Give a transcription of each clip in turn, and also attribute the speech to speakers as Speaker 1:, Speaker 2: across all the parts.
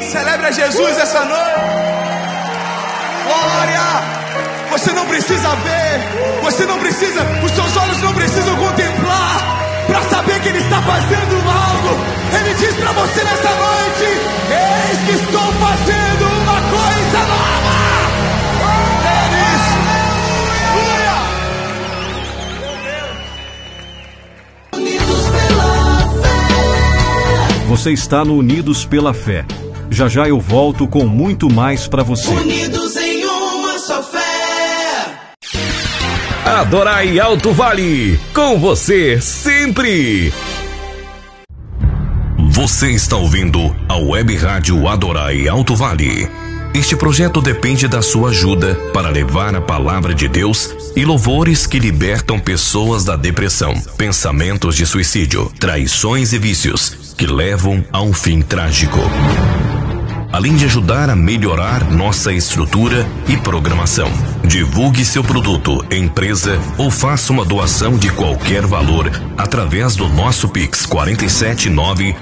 Speaker 1: Celebre a Jesus essa noite. Glória! Você não precisa ver, você não precisa, os seus olhos não precisam contemplar para saber que Ele está fazendo algo. Ele diz para você nessa noite: eis que estou fazendo uma coisa nova.
Speaker 2: Você está no Unidos pela Fé. Já já eu volto com muito mais para você.
Speaker 3: Unidos em uma só fé.
Speaker 4: Adorai Alto Vale, com você sempre. Você está ouvindo a Web Rádio Adorai Alto Vale. Este projeto depende da sua ajuda para levar a palavra de Deus e louvores que libertam pessoas da depressão, pensamentos de suicídio, traições e vícios que levam a um fim trágico. Além de ajudar a melhorar nossa estrutura e programação. Divulgue seu produto, empresa ou faça uma doação de qualquer valor através do nosso Pix 479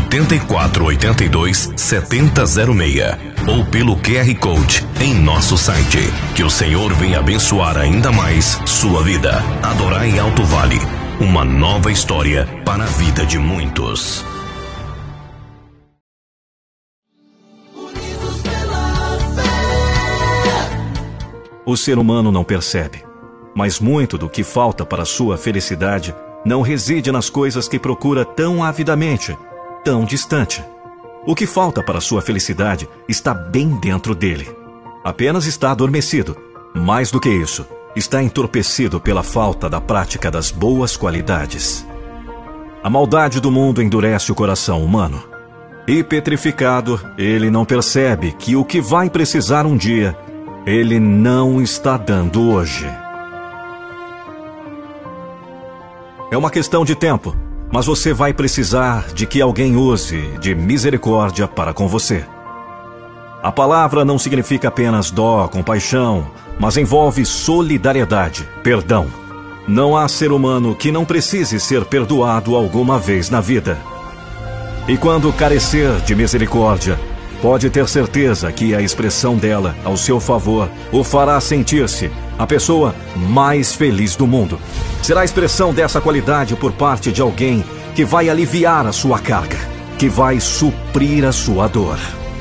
Speaker 4: 8482 7006 ou pelo QR Code em nosso site. Que o Senhor venha abençoar ainda mais sua vida. Adorai Alto Vale, uma nova história para a vida de muitos.
Speaker 2: O ser humano não percebe, mas muito do que falta para sua felicidade não reside nas coisas que procura tão avidamente, tão distante. O que falta para sua felicidade está bem dentro dele. Apenas está adormecido. Mais do que isso, está entorpecido pela falta da prática das boas qualidades. A maldade do mundo endurece o coração humano. E petrificado, ele não percebe que o que vai precisar um dia Ele não está dando hoje. É uma questão de tempo, mas você vai precisar de que alguém use de misericórdia para com você. A palavra não significa apenas dó, compaixão, mas envolve solidariedade, perdão. Não há ser humano que não precise ser perdoado alguma vez na vida. E quando carecer de misericórdia, pode ter certeza que a expressão dela ao seu favor o fará sentir-se a pessoa mais feliz do mundo. Será a expressão dessa qualidade por parte de alguém que vai aliviar a sua carga, que vai suprir a sua dor,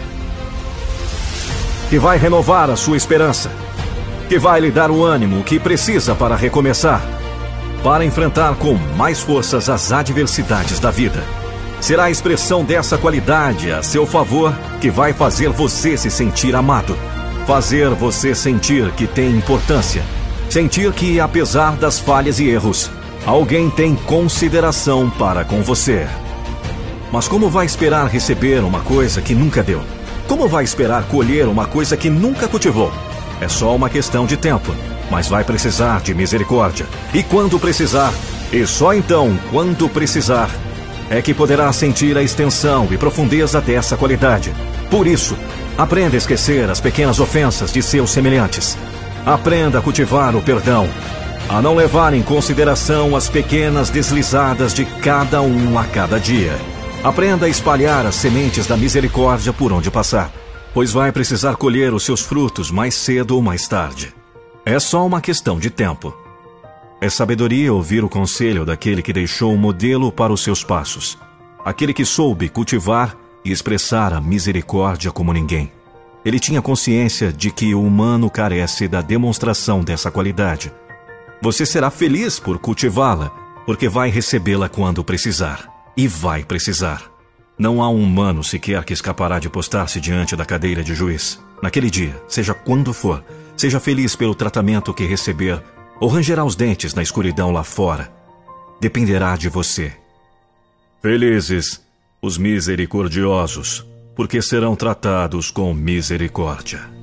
Speaker 2: que vai renovar a sua esperança, que vai lhe dar o ânimo que precisa para recomeçar, para enfrentar com mais forças as adversidades da vida. Será a expressão dessa qualidade a seu favor que vai fazer você se sentir amado, fazer você sentir que tem importância, sentir que, apesar das falhas e erros, alguém tem consideração para com você. Mas como vai esperar receber uma coisa que nunca deu? Como vai esperar colher uma coisa que nunca cultivou? É só uma questão de tempo, mas vai precisar de misericórdia. E quando precisar, e só então quando precisar, é que poderá sentir a extensão e profundeza dessa qualidade. Por isso, aprenda a esquecer as pequenas ofensas de seus semelhantes. Aprenda a cultivar o perdão, a não levar em consideração as pequenas deslizadas de cada um a cada dia. Aprenda a espalhar as sementes da misericórdia por onde passar, pois vai precisar colher os seus frutos mais cedo ou mais tarde. É só uma questão de tempo. É sabedoria ouvir o conselho daquele que deixou um modelo para os seus passos, aquele que soube cultivar e expressar a misericórdia como ninguém. Ele tinha consciência de que o humano carece da demonstração dessa qualidade. Você será feliz por cultivá-la, porque vai recebê-la quando precisar. E vai precisar. Não há um humano sequer que escapará de postar-se diante da cadeira de juiz. Naquele dia, seja quando for, seja feliz pelo tratamento que receber, ou rangerá os dentes na escuridão lá fora. Dependerá de você. Felizes os misericordiosos, porque serão tratados com misericórdia.